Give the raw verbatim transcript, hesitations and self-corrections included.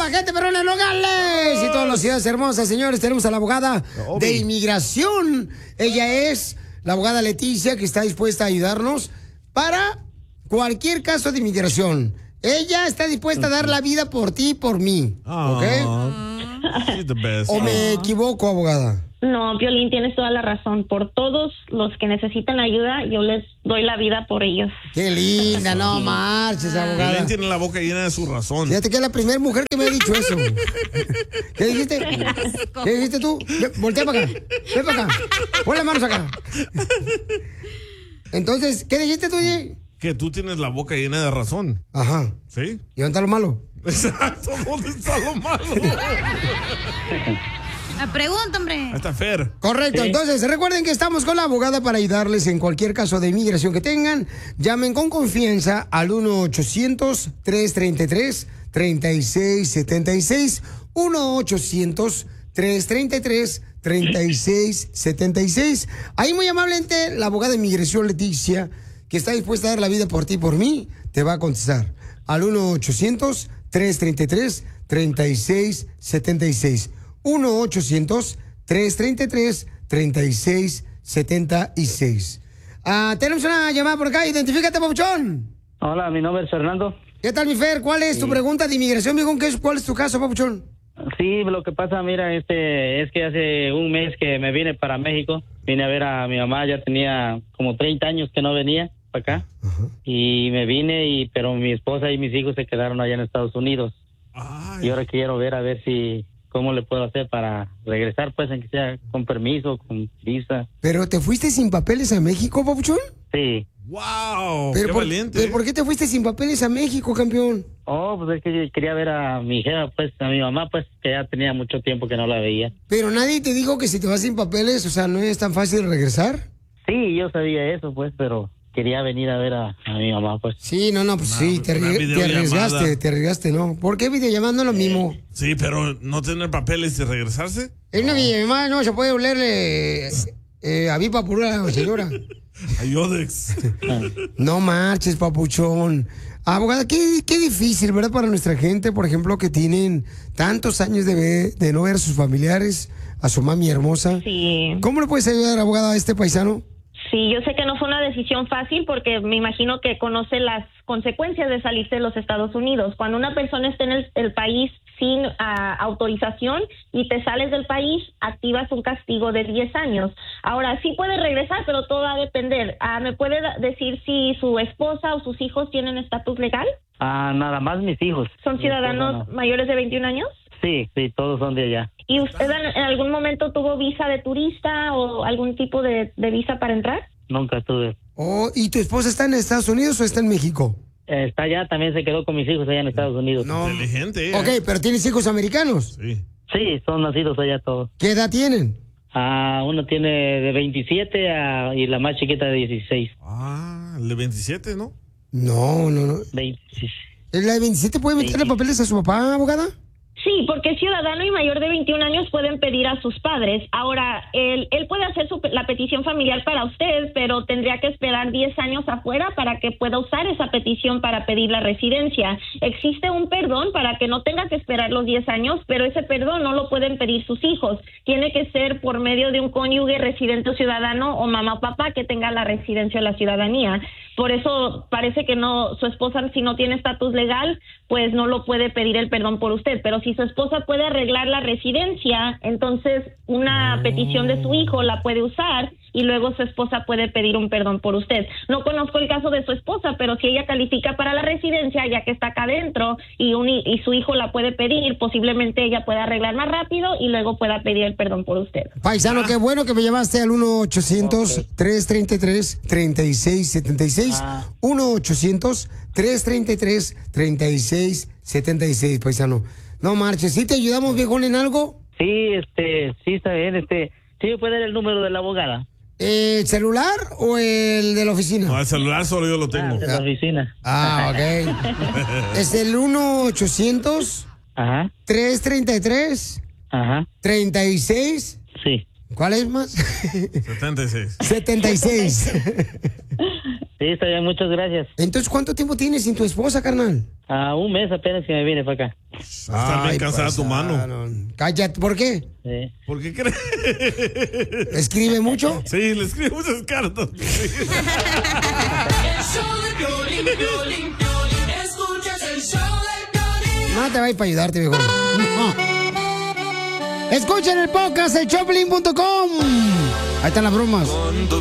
gente perrona en Nogales y todas las ciudades hermosas, señores. Tenemos a la abogada de inmigración. Ella es la abogada Leticia, que está dispuesta a ayudarnos para cualquier caso de inmigración. Ella está dispuesta a dar la vida por ti y por mí. ¿Ok? ¿O me equivoco, abogada? No, Piolín, tienes toda la razón. Por todos los que necesitan ayuda, yo les doy la vida por ellos. Qué linda, no marches, abogada. Piolín tiene la boca llena de su razón. Fíjate que es la primera mujer que me ha dicho eso. ¿Qué dijiste? ¿Qué dijiste tú? Voltea para acá. Ven para acá. Pon las manos acá. Entonces, ¿qué dijiste tú, Jay? Que tú tienes la boca llena de razón. Ajá. ¿Sí? ¿Y dónde está lo malo? Exacto, ¿dónde está lo malo? La pregunta, hombre. Ahí está Fer. Correcto, Sí. Entonces recuerden que estamos con la abogada para ayudarles en cualquier caso de inmigración que tengan. Llamen con confianza al uno ochocientos, tres treinta y tres, treinta y seis setenta y seis. uno ochocientos, tres treinta y tres, treinta y seis setenta y seis. Ahí muy amablemente la abogada de inmigración Leticia, que está dispuesta a dar la vida por ti y por mí, te va a contestar al uno ochocientos, tres treinta y tres, treinta y seis setenta y seis. uno ochocientos, tres treinta y tres, treinta y seis setenta y seis. Ah, tenemos una llamada por acá. Identifícate, papuchón. Hola, mi nombre es Fernando. ¿Qué tal, mi Fer? ¿Cuál es Sí. tu pregunta de inmigración, viejo? ¿Qué es, ¿Cuál es tu caso, papuchón? Sí, lo que pasa, mira, este, es que hace un mes que me vine para México. Vine a ver a mi mamá, ya tenía como treinta años que no venía para acá. Uh-huh. Y me vine, y pero mi esposa y mis hijos se quedaron allá en Estados Unidos. Ay. Y ahora quiero ver a ver si... ¿Cómo le puedo hacer para regresar, pues, en que sea con permiso, con visa? ¿Pero te fuiste sin papeles a México, papuchón? Sí. ¡Wow! Pero ¡Qué por, valiente! ¿Pero por qué te fuiste sin papeles a México, campeón? Oh, pues es que quería ver a mi hija, pues, a mi mamá, pues, que ya tenía mucho tiempo que no la veía. Pero nadie te dijo que si te vas sin papeles, o sea, ¿no es tan fácil regresar? Sí, yo sabía eso, pues, pero... quería venir a ver a, a mi mamá, pues. Sí, no, no, pues no, sí, te, te arriesgaste, te arriesgaste, ¿no? ¿Por qué videollamada no es lo mismo? Sí, pero no tener papeles y regresarse. En una videollamada no se puede olerle eh, a Vipa por una señora. A Yodex. No marches, papuchón. Abogada, qué, qué difícil, ¿verdad? Para nuestra gente, por ejemplo, que tienen tantos años de, ver, de no ver a sus familiares, a su mami hermosa. Sí. ¿Cómo le puedes ayudar, abogada, a este paisano? Sí, yo sé que no fue una decisión fácil porque me imagino que conoce las consecuencias de salirse de los Estados Unidos. Cuando una persona está en el, el país sin uh, autorización y te sales del país, activas un castigo de diez años. Ahora, sí puede regresar, pero todo va a depender. Uh, ¿Me puede decir si su esposa o sus hijos tienen estatus legal? Ah, nada más mis hijos. ¿Son ciudadanos no. mayores de veintiún años? Sí, sí, todos son de allá. ¿Y usted en algún momento tuvo visa de turista o algún tipo de, de visa para entrar? Nunca tuve. Oh, ¿y tu esposa está en Estados Unidos o está en México? Eh, está allá, también se quedó con mis hijos allá en Estados Unidos. No. Inteligente. Ok, ¿eh? pero ¿tienes hijos americanos? Sí. Sí, son nacidos allá todos. ¿Qué edad tienen? Ah, uno tiene de veintisiete a, y la más chiquita de dieciséis. Ah, el de veintisiete, ¿no? No, no, no. veintiséis. ¿La de veintisiete puede meterle papeles a su papá, abogada? Sí, porque ciudadano y mayor de veintiún años pueden pedir a sus padres. Ahora, él, él puede hacer su, la petición familiar para usted, pero tendría que esperar diez años afuera para que pueda usar esa petición para pedir la residencia. Existe un perdón para que no tenga que esperar los diez años, pero ese perdón no lo pueden pedir sus hijos. Tiene que ser por medio de un cónyuge residente o ciudadano o mamá o papá que tenga la residencia o la ciudadanía. Por eso parece que no, su esposa, si no tiene estatus legal, pues no lo puede pedir el perdón por usted. Pero si su esposa puede arreglar la residencia, entonces una petición de su hijo la puede usar y luego su esposa puede pedir un perdón por usted. No conozco el caso de su esposa, pero si ella califica para la residencia, ya que está acá adentro y, un, y su hijo la puede pedir, posiblemente ella pueda arreglar más rápido y luego pueda pedir el perdón por usted. Paisano, qué bueno que me llamaste al uno ochocientos, tres treinta y tres, treinta y seis setenta y seis. Ah. uno ochocientos, tres treinta y tres, treinta y seis setenta y seis, paisano. No marches, ¿sí te ayudamos, viejón, en algo? Sí, este, sí está bien, este, ¿sí me puede dar el número de la abogada? ¿El celular o el de la oficina? No, el celular solo yo lo tengo. Ah, de la oficina. Ah, ok. Es el uno ochocientos, Ajá. tres treinta y tres, Ajá. treinta y seis. Sí. ¿Cuál es más? setenta y seis. setenta y seis. Sí, está bien, muchas gracias. Entonces, ¿cuánto tiempo tienes sin tu esposa, carnal? Ah, un mes apenas que me vine para acá. Está bien Ay, cansada tu mano. pasaron. Cállate, ¿por qué? Sí. ¿Por qué crees? ¿Escribe mucho? Sí, le escribe muchas cartas. El show de Piolín, Piolín, Piolín. Escuchas el show de Piolín. No te va a ir para ayudarte, viejo. Escuchen el podcast, el choplin punto com. Ahí están las bromas.